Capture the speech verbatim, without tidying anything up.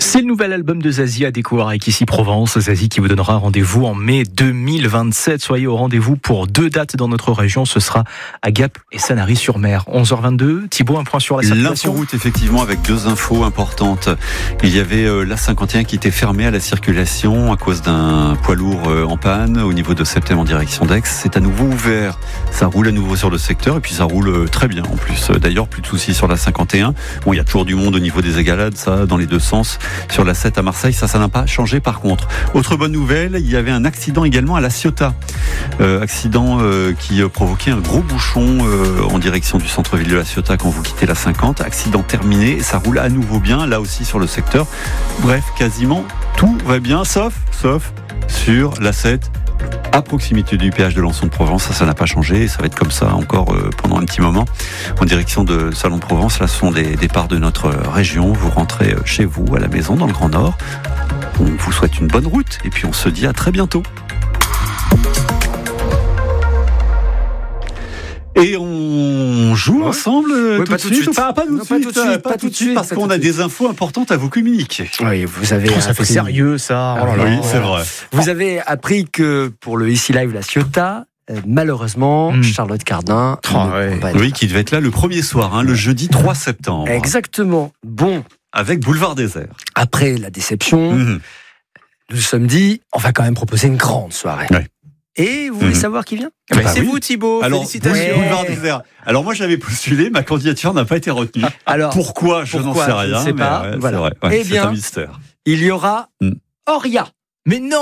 C'est le nouvel album de Zazie à découvrir avec Ici Provence. Zazie qui vous donnera rendez-vous en mai deux mille vingt-sept. Soyez au rendez-vous pour deux dates dans notre région. Ce sera à Gap et Sanary-sur-Mer. onze heures vingt-deux. Thibaut, un point sur la circulation. L'inforoute, effectivement, avec deux infos importantes. Il y avait euh, l'A cinquante et un qui était fermée à la circulation à cause d'un poids lourd euh, en panne au niveau de Septem en direction d'Aix. C'est à nouveau ouvert. Ça roule à nouveau sur le secteur et puis ça roule euh, très bien en plus. D'ailleurs, plus de soucis sur l'A cinquante et un. Bon, il y a toujours du monde au niveau des égalades, ça, dans les deux sens. Sur l'A sept à Marseille, ça, ça n'a pas changé par contre. Autre bonne nouvelle, il y avait un accident également à La Ciotat. Euh, accident euh, qui euh, provoquait un gros bouchon euh, en direction du centre-ville de La Ciotat quand vous quittez la cinquante. Accident terminé, ça roule à nouveau bien, là aussi sur le secteur. Bref, quasiment tout va bien, sauf, sauf sur l'A sept. À proximité du péage de Lançon-de-Provence, ça, ça n'a pas changé, ça va être comme ça encore euh, pendant un petit moment. En direction de Salon-de-Provence, là, ce sont des départs de notre région. Vous rentrez chez vous, à la maison, dans le Grand Nord. On vous souhaite une bonne route et puis on se dit à très bientôt. Et on joue ouais. ensemble ouais, tout, pas de tout de suite. Pas, pas tout de suite, pas tout de suite, pas tout de suite, parce qu'on a des infos importantes à vous communiquer. Oui, vous avez oh, ça fait sérieux ça. Oh là là, oui, c'est vrai. Vous avez appris que pour le Ici Live La Ciotat, euh, malheureusement, mm. Charlotte Cardin, oh, ouais. oui, qui devait être là le premier soir, hein, le jeudi trois septembre. Exactement. Bon, avec Boulevard Désert. Après la déception, mm. nous nous sommes dit, on va quand même proposer une grande soirée. Ouais. Et vous voulez mmh. savoir qui vient bah bah C'est oui. vous Thibaut, alors, félicitations. Boulevard Désert. Alors moi j'avais postulé, ma candidature n'a pas été retenue. Alors, pourquoi Je n'en sais rien. Je ne sais pas. Ouais, voilà. c'est vrai. Ouais, eh bien, c'est un mystère. Il y aura mmh. Oria. Mais non.